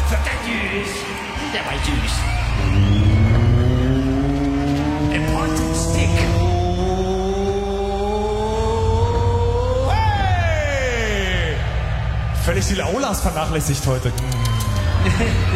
süß. Der war süß. Important Stick. Hey! Völlig die Aulas vernachlässigt heute.